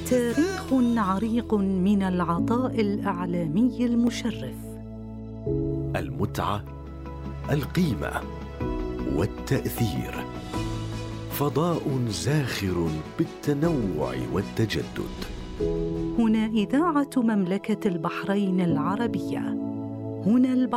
تاريخ عريق من العطاء الإعلامي المشرف. المتعة، القيمة والتأثير. فضاء زاخر بالتنوع والتجدد. هنا إذاعة مملكة البحرين العربية. هنا البحرين.